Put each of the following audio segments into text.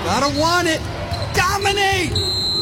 Gotta want it. Dominate!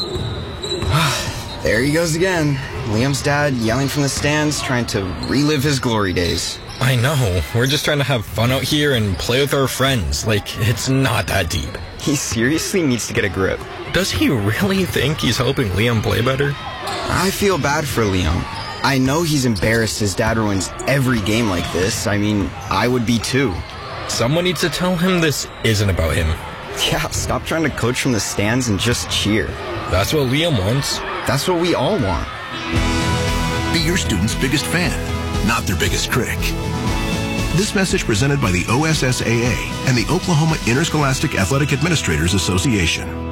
There he goes again. Liam's dad yelling from the stands, trying to relive his glory days. I know. We're just trying to have fun out here and play with our friends. Like, it's not that deep. He seriously needs to get a grip. Does he really think he's helping Liam play better? I feel bad for Liam. I know he's embarrassed his dad ruins every game like this. I mean, I would be too. Someone needs to tell him this isn't about him. Yeah, stop trying to coach from the stands and just cheer. That's what Liam wants. That's what we all want. Be your student's biggest fan, not their biggest critic. This message presented by the OSSAA and the Oklahoma Interscholastic Athletic Administrators Association.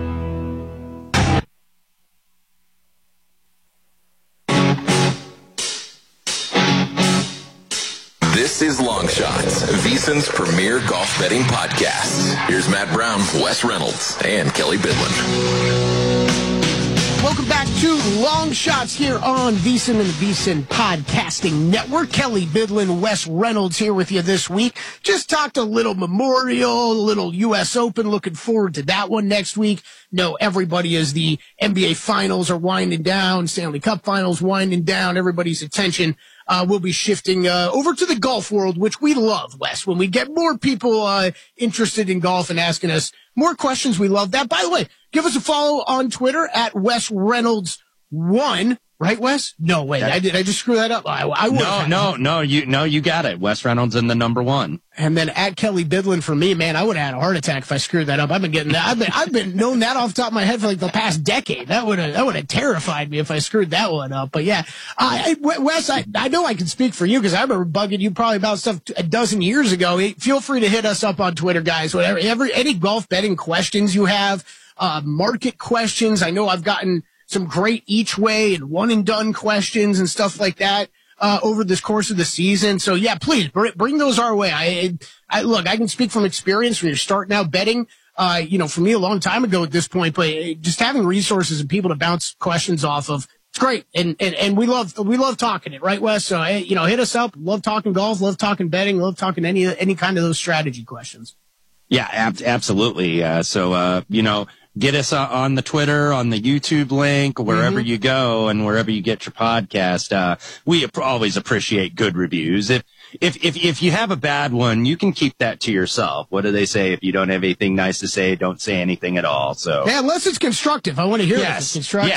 This is Long Shots, VSiN's premier golf betting podcast. Here's Matt Brown, Wes Reynolds, and Kelly Bidlin. Welcome back to Long Shots here on VSiN and the VSiN Podcasting Network. Kelly Bidlin, Wes Reynolds here with you this week. Just talked a little Memorial, a little U.S. Open. Looking forward to that one next week. No, everybody, as the NBA Finals are winding down, Stanley Cup Finals winding down, everybody's attention will be shifting over to the golf world, which we love, Wes. When we get more people interested in golf and asking us more questions, we love that. By the way, give us a follow on Twitter at Wes Reynolds 1. Right, Wes? No, wait. Did I just screw that up? No, you got it. Wes Reynolds in the number 1. And then at Kelly Bidlin for me, man, I would have had a heart attack if I screwed that up. I've been getting that. I've been knowing that off the top of my head for like the past decade. That would have terrified me if I screwed that one up. But yeah, Wes, I know I can speak for you because I remember bugging you probably about stuff a dozen years ago. Feel free to hit us up on Twitter, guys. Whatever, any golf betting questions you have, market questions. I know I've gotten some great each way and one and done questions and stuff like that over this course of the season. So yeah, please bring those our way. I look, I can speak from experience when you're starting out betting, for me a long time ago at this point, but just having resources and people to bounce questions off of, it's great. And we love talking it, right, Wes? So, hit us up. Love talking golf, love talking betting, love talking any kind of those strategy questions. Yeah, absolutely. Get us on the Twitter, on the YouTube link, wherever you go and wherever you get your podcast. We always appreciate good reviews. If you have a bad one, you can keep that to yourself. What do they say? If you don't have anything nice to say, don't say anything at all. So yeah, unless it's constructive. I want to hear if it's constructive.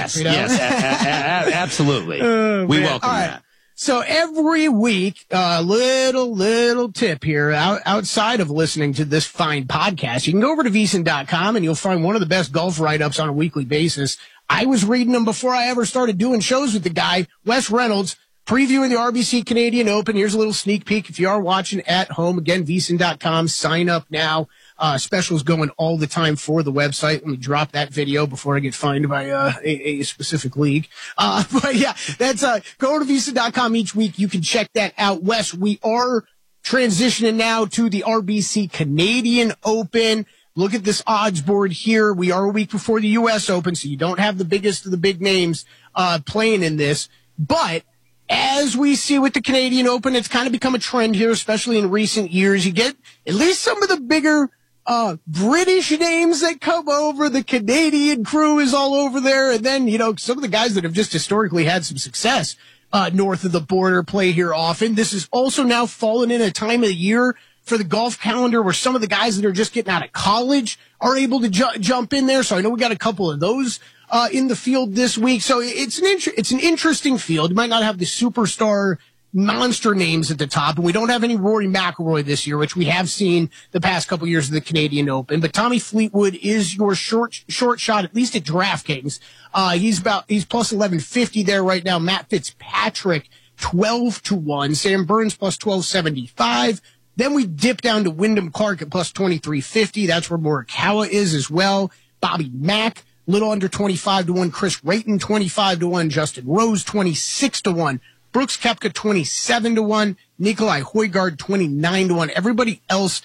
Yes, absolutely. We welcome that. So every week, little tip here outside of listening to this fine podcast, you can go over to VSiN.com and you'll find one of the best golf write-ups on a weekly basis. I was reading them before I ever started doing shows with the guy, Wes Reynolds, previewing the RBC Canadian Open. Here's a little sneak peek. If you are watching at home, again, VSiN.com, sign up now. Specials going all the time for the website. Let me drop that video before I get fined by a specific league. But yeah, that's go to VSiN.com each week. You can check that out. Wes, we are transitioning now to the RBC Canadian Open. Look at this odds board here. We are a week before the U.S. Open, so you don't have the biggest of the big names playing in this. But as we see with the Canadian Open, it's kind of become a trend here, especially in recent years. You get at least some of the bigger British names that come over. The Canadian crew is all over there. And then, some of the guys that have just historically had some success north of the border play here often. This is also now fallen in a time of the year for the golf calendar where some of the guys that are just getting out of college are able to jump in there. So I know we got a couple of those in the field this week. So it's an interesting field. You might not have the superstar monster names at the top, and we don't have any Rory McIlroy this year, which we have seen the past couple years of the Canadian Open. But Tommy Fleetwood is your short shot, at least at DraftKings. He's plus 1150 there right now. Matt Fitzpatrick 12-1. Sam Burns plus 1275. Then we dip down to Wyndham Clark at plus 2350. That's where Morikawa is as well. Bobby Mack, little under 25-1. Chris Rayton 25-1. Justin Rose 26-1. Brooks Koepka 27-1, Nikolai Højgaard 29-1. Everybody else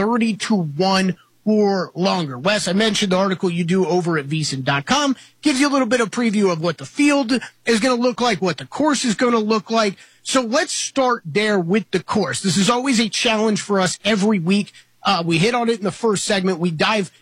30-1 or longer. Wes, I mentioned the article you do over at VSiN.com. Gives you a little bit of preview of what the field is going to look like, what the course is going to look like. So let's start there with the course. This is always a challenge for us every week. We hit on it in the first segment. We dive